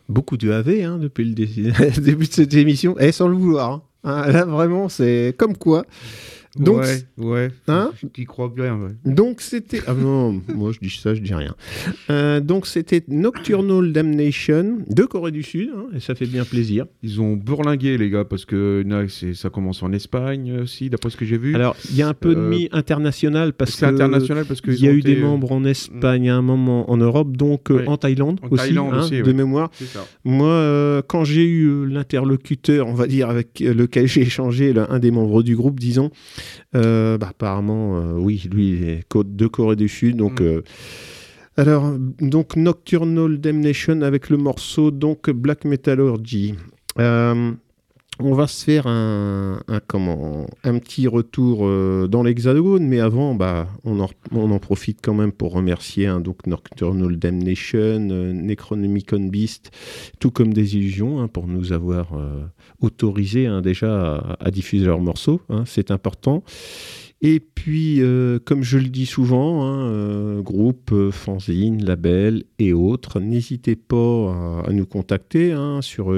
Beaucoup de AV depuis le début de cette émission, et sans le vouloir. Là, vraiment, c'est comme quoi. Donc, ouais. Tu crois bien, ouais. Donc, c'était... Ah non, moi, je dis ça, je dis rien. Donc, c'était Nocturnal Damnation de Corée du Sud, et ça fait bien plaisir. Ils ont bourlingué, les gars, parce que ça commence en Espagne aussi, d'après ce que j'ai vu. Alors, il y a un peu de mi-international parce que... international parce que il y a eu des membres en Espagne à un moment, en Europe, donc en Thaïlande aussi, de mémoire. C'est ça. Moi, quand j'ai eu l'interlocuteur, on va dire, avec lequel j'ai échangé, un des membres du groupe, disons, apparemment, oui, lui, il est de Corée du Sud, donc... Alors, donc, Nocturnal Damnation avec le morceau, donc, Black Metallurgy. On va se faire un petit retour dans l'Hexagone, mais avant, on en profite quand même pour remercier donc Nocturnal Damnation, Necronomicon Beast, tout comme des illusions, pour nous avoir autorisé déjà à diffuser leurs morceaux, c'est important. Et puis, comme je le dis souvent, groupe, fanzine, label et autres, n'hésitez pas à nous contacter sur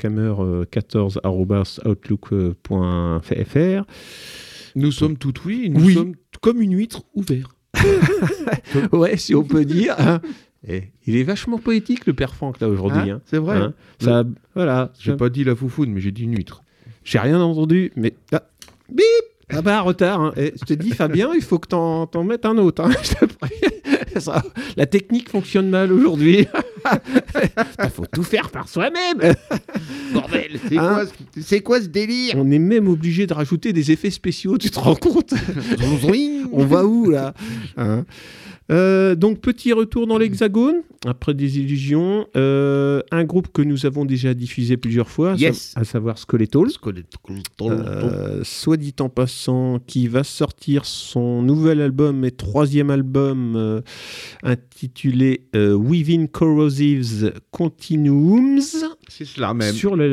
jackhammer14@outlook.fr. Nous sommes tout oui, nous sommes comme une huître ouverte. Ouais, si on peut dire. Il est vachement poétique, le père Franck, là, aujourd'hui. C'est vrai. Ça, voilà. J'ai pas dit la foufoune, mais j'ai dit une huître. J'ai rien entendu, mais... Bip. Retard. Et je te dis, Fabien, il faut que t'en mettes un autre. Je te prie. La technique fonctionne mal aujourd'hui. Il faut tout faire par soi-même. Bordel. C'est quoi ce délire? On est même obligé de rajouter des effets spéciaux, tu te rends compte? On va où, là? Donc, petit retour dans l'Hexagone, après des illusions. Un groupe que nous avons déjà diffusé plusieurs fois, à savoir Skeletal. Soit dit en passant, qui va sortir son nouvel album et troisième album intitulé Within Corrosives Continuums. C'est cela même. Sur le